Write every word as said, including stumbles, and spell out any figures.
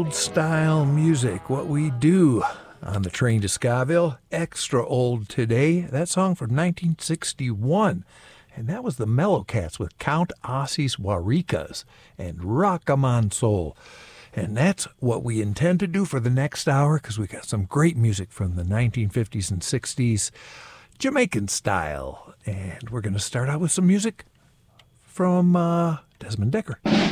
old style music, what we do on the train to Scaville. Extra old today. That song from nineteen sixty-one. And that was the Mellow Cats with Count Ossie's Waricas and Rockamon Soul. And that's what we intend to do for the next hour, because we got some great music from the nineteen fifties and sixties, Jamaican style. And we're going to start out with some music from uh, Desmond Dekker.